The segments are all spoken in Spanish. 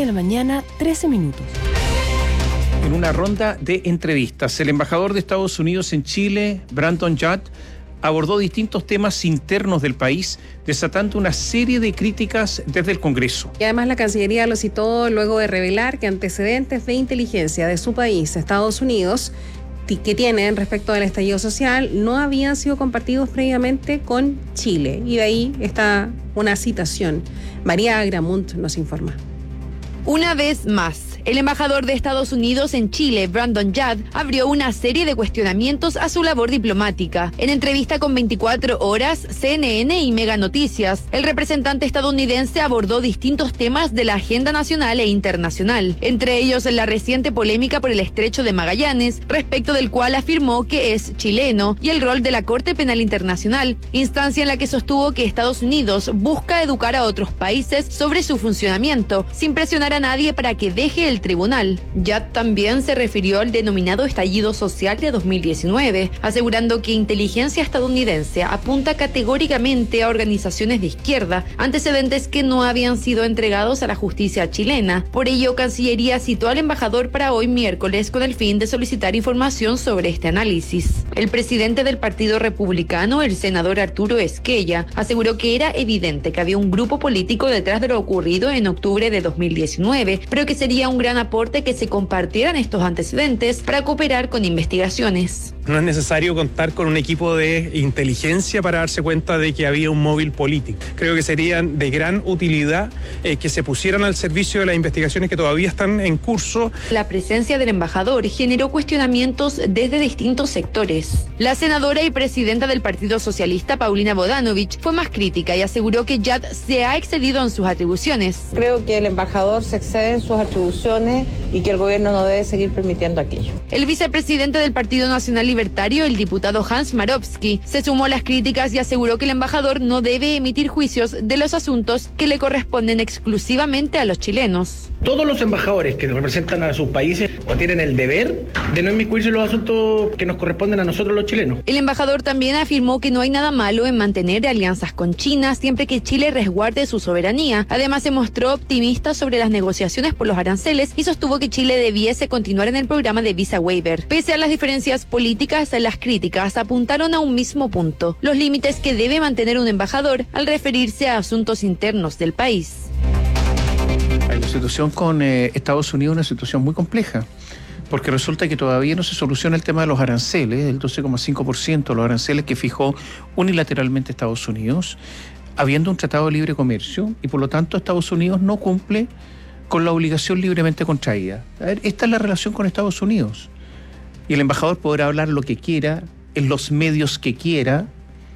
9:13 a.m. En una ronda de entrevistas, el embajador de Estados Unidos en Chile, Brandon Judd, abordó distintos temas internos del país, desatando una serie de críticas desde el Congreso. Y además la Cancillería lo citó luego de revelar que antecedentes de inteligencia de su país, Estados Unidos, que tienen respecto al estallido social, no habían sido compartidos previamente con Chile. Y de ahí está una citación. María Agramunt nos informa. Una vez más, el embajador de Estados Unidos en Chile, Brandon Judd, abrió una serie de cuestionamientos a su labor diplomática. En entrevista con 24 Horas, CNN y Mega Noticias, el representante estadounidense abordó distintos temas de la agenda nacional e internacional, entre ellos la reciente polémica por el Estrecho de Magallanes, respecto del cual afirmó que es chileno, y el rol de la Corte Penal Internacional, instancia en la que sostuvo que Estados Unidos busca educar a otros países sobre su funcionamiento, sin presionar a nadie para que deje el tribunal. Judd también se refirió al denominado estallido social de 2019, asegurando que inteligencia estadounidense apunta categóricamente a organizaciones de izquierda, antecedentes que no habían sido entregados a la justicia chilena. Por ello, Cancillería citó al embajador para hoy miércoles con el fin de solicitar información sobre este análisis. El presidente del Partido Republicano, el senador Arturo Esquella, aseguró que era evidente que había un grupo político detrás de lo ocurrido en octubre de 2019, pero que sería un gran aporte que se compartieran estos antecedentes para cooperar con investigaciones. No es necesario contar con un equipo de inteligencia para darse cuenta de que había un móvil político. Creo que serían de gran utilidad que se pusieran al servicio de las investigaciones que todavía están en curso. La presencia del embajador generó cuestionamientos desde distintos sectores. La senadora y presidenta del Partido Socialista, Paulina Bodanovich, fue más crítica y aseguró que Judd se ha excedido en sus atribuciones. Creo que el embajador se excede en sus atribuciones y que el gobierno no debe seguir permitiendo aquello. El vicepresidente del Partido Nacional Libertario, el diputado Hans Marowski, se sumó a las críticas y aseguró que el embajador no debe emitir juicios de los asuntos que le corresponden exclusivamente a los chilenos. Todos los embajadores que representan a sus países tienen el deber de no inmiscuirse en los asuntos que nos corresponden a nosotros los chilenos. El embajador también afirmó que no hay nada malo en mantener alianzas con China siempre que Chile resguarde su soberanía. Además, se mostró optimista sobre las negociaciones por los aranceles y sostuvo que Chile debiese continuar en el programa de visa waiver. Pese a las diferencias políticas, las críticas apuntaron a un mismo punto: los límites que debe mantener un embajador al referirse a asuntos internos del país. La situación con Estados Unidos es una situación muy compleja, porque resulta que todavía no se soluciona el tema de los aranceles, el 12,5% de los aranceles que fijó unilateralmente Estados Unidos, habiendo un tratado de libre comercio, y por lo tanto Estados Unidos no cumple con la obligación libremente contraída. A ver, esta es la relación con Estados Unidos. Y el embajador podrá hablar lo que quiera, en los medios que quiera,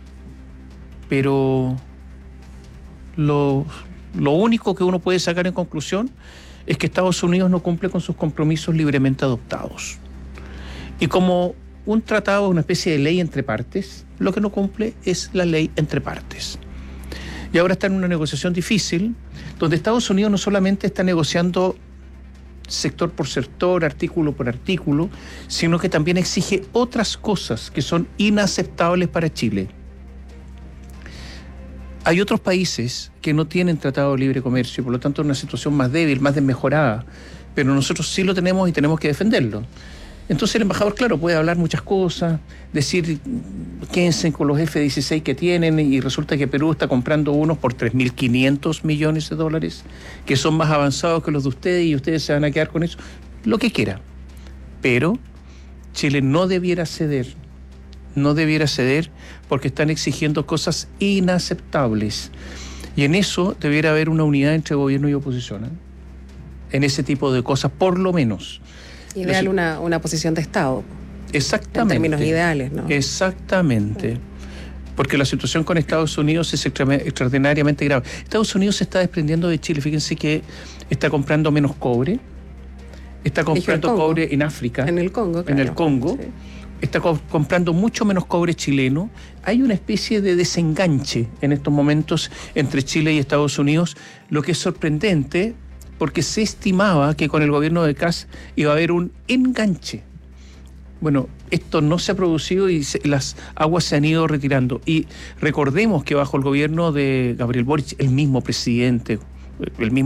pero lo único que uno puede sacar en conclusión es que Estados Unidos no cumple con sus compromisos libremente adoptados. Y como un tratado es una especie de ley entre partes, lo que no cumple es la ley entre partes. Y ahora está en una negociación difícil, donde Estados Unidos no solamente está negociando sector por sector, artículo por artículo, sino que también exige otras cosas que son inaceptables para Chile. Hay otros países que no tienen tratado de libre comercio y por lo tanto una situación más débil, más desmejorada, pero nosotros sí lo tenemos y tenemos que defenderlo. Entonces el embajador, claro, puede hablar muchas cosas, decir, quédense con los F-16 que tienen, y resulta que Perú está comprando unos por $3.500 millones, que son más avanzados que los de ustedes y ustedes se van a quedar con eso, lo que quiera. Pero Chile no debiera ceder porque están exigiendo cosas inaceptables. Y en eso debiera haber una unidad entre gobierno y oposición, ¿eh? En ese tipo de cosas, por lo menos. Ideal una posición de Estado. Exactamente. En términos ideales, ¿no? Exactamente. Porque la situación con Estados Unidos es extraordinariamente grave. Estados Unidos se está desprendiendo de Chile. Fíjense que está comprando menos cobre. Está comprando cobre en África. En el Congo, claro. En el Congo. Sí. Está comprando mucho menos cobre chileno. Hay una especie de desenganche en estos momentos entre Chile y Estados Unidos, lo que es sorprendente porque se estimaba que con el gobierno de Kast iba a haber un enganche. Bueno, esto no se ha producido y las aguas se han ido retirando. Y recordemos que bajo el gobierno de Gabriel Boric, el mismo presidente, el mismo